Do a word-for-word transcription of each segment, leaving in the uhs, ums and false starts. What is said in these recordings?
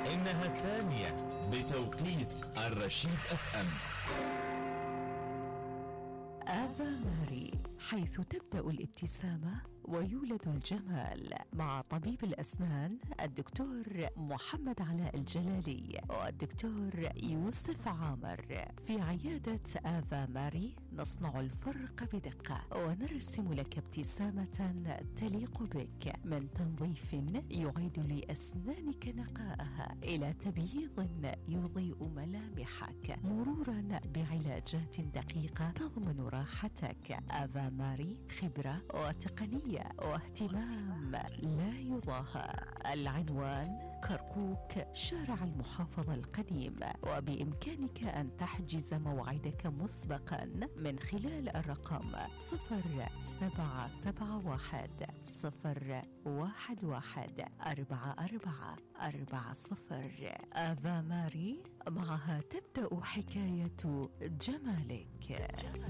إنها الثانية بتوقيت الرشيد أف أم. آفا ماري، حيث تبدأ الابتسامة ويولد الجمال، مع طبيب الأسنان الدكتور محمد علاء الجلالي والدكتور يوسف عامر. في عيادة آفا ماري نصنع الفرق بدقة ونرسم لك ابتسامة تليق بك، من تنظيف يعيد لأسنانك نقاءها إلى تبييض يضيء ملامحك، مرورا بعلاجات دقيقة تضمن راحتك. آفا ماري خبرة وتقنية واهتمام لا يضاهى. العنوان كركوك، شارع المحافظة القديم، وبإمكانك أن تحجز موعدك مسبقا من خلال الرقم صفر سبعة سبعة واحد صفر واحد واحد أربعة أربعة أربعة صفر. آفا ماري، معها تبدأ حكاية جمالك.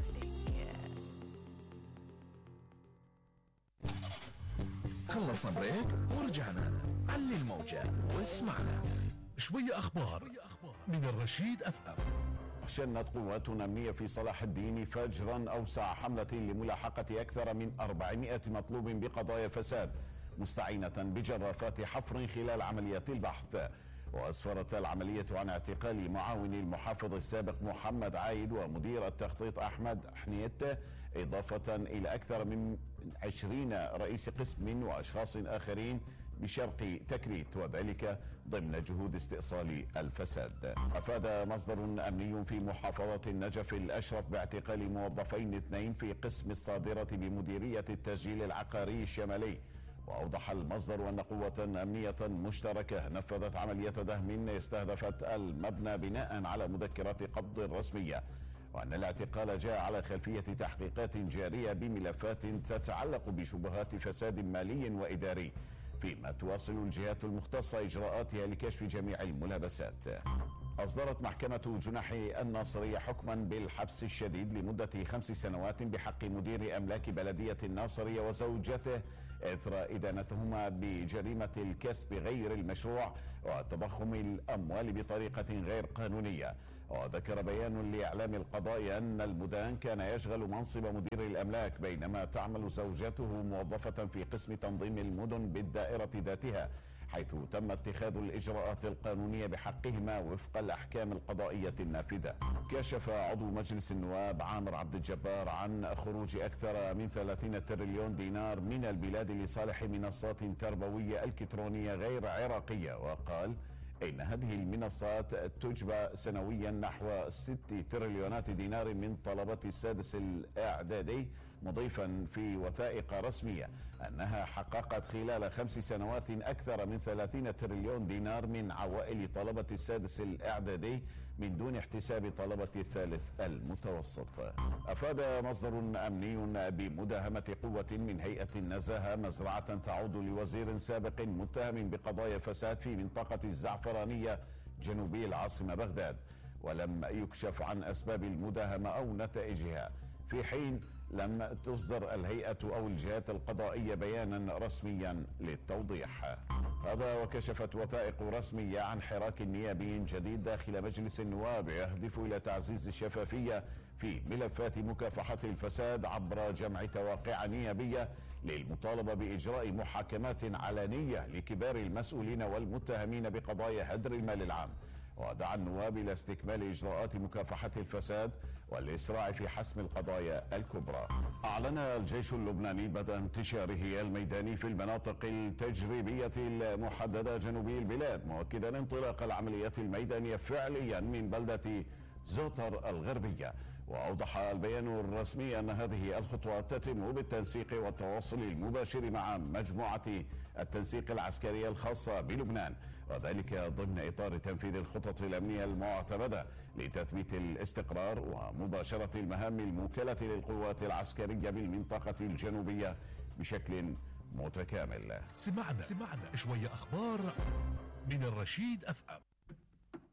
خلصنا بريك ورجعنا. علي الموجة واسمعنا شوية أخبار من الرشيد أف أم. شنت قواتنا الأمنية في صلاح الدين فجرا أوسع حملة لملاحقة أكثر من أربعمائة مطلوب بقضايا فساد، مستعينة بجرافات حفر خلال عملية البحث. وأسفرت العملية عن اعتقال معاون المحافظ السابق محمد عايد ومدير التخطيط أحمد حنيت، إضافة إلى أكثر من عشرين رئيس قسم وأشخاص آخرين بشرق تكريت، وذلك ضمن جهود استئصال الفساد. أفاد مصدر أمني في محافظة النجف الأشرف باعتقال موظفين اثنين في قسم الصادرة بمديرية التسجيل العقاري الشمالي. وأوضح المصدر أن قوة أمنية مشتركة نفذت عملية دهم استهدفت المبنى بناء على مذكرات قبض رسمية، وأن الاعتقال جاء على خلفية تحقيقات جارية بملفات تتعلق بشبهات فساد مالي وإداري، فيما تواصل الجهات المختصة إجراءاتها لكشف جميع الملابسات. أصدرت محكمة جناح الناصرية حكما بالحبس الشديد لمدة خمس سنوات بحق مدير أملاك بلدية الناصرية وزوجته إثر إدانتهما بجريمة الكسب غير المشروع وتضخم الأموال بطريقة غير قانونية. وذكر بيان لإعلام القضاء أن المدان كان يشغل منصب مدير الأملاك بينما تعمل زوجته موظفة في قسم تنظيم المدن بالدائرة ذاتها، حيث تم اتخاذ الإجراءات القانونية بحقهما وفق الأحكام القضائية النافذة. كشف عضو مجلس النواب عامر عبد الجبار عن خروج أكثر من ثلاثين تريليون دينار من البلاد لصالح منصات تربوية إلكترونية غير عراقية، وقال إن هذه المنصات تجبى سنويا نحو ست تريليونات دينار من طلبة السادس الإعدادي، مضيفا في وثائق رسمية أنها حققت خلال خمس سنوات أكثر من ثلاثين تريليون دينار من عوائل طلبة السادس الإعدادي من دون احتساب طلبة الثالث المتوسط. أفاد مصدر أمني بمداهمة قوة من هيئة النزاهة مزرعة تعود لوزير سابق متهم بقضايا فساد في منطقة الزعفرانية جنوبي العاصمة بغداد، ولم يكشف عن أسباب المداهمة أو نتائجها، في حين لم تصدر الهيئة أو الجهات القضائية بيانا رسميا للتوضيح. هذا وكشفت وثائق رسمية عن حراك نيابي جديد داخل مجلس النواب يهدف إلى تعزيز الشفافية في ملفات مكافحة الفساد عبر جمع تواقيع نيابية للمطالبة بإجراء محاكمات علنية لكبار المسؤولين والمتهمين بقضايا هدر المال العام. ودعا النواب إلى استكمال إجراءات مكافحة الفساد والإسراع في حسم القضايا الكبرى. أعلن الجيش اللبناني بدء انتشاره الميداني في المناطق التجريبية المحددة جنوبي البلاد، مؤكدا انطلاق العمليات الميدانية فعليا من بلدة زوتر الغربية. وأوضح البيان الرسمي أن هذه الخطوات تتم بالتنسيق والتواصل المباشر مع مجموعة التنسيق العسكرية الخاصة بلبنان، وذلك ضمن إطار تنفيذ الخطط الأمنية المعتمدة لتثبيت الاستقرار ومباشرة المهام الموكلة للقوات العسكرية بالمنطقة الجنوبية بشكل متكامل. سمعنا سمعنا شوية أخبار من الرشيد أف أم.